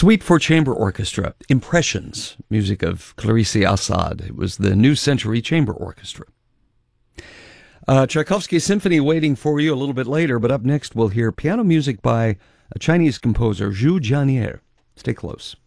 Suite for Chamber Orchestra, Impressions, music of Clarice Assad. It was the New Century Chamber Orchestra. Tchaikovsky's Symphony waiting for you a little bit later, but up next we'll hear piano music by a Chinese composer, Zhu Jianier. Stay close.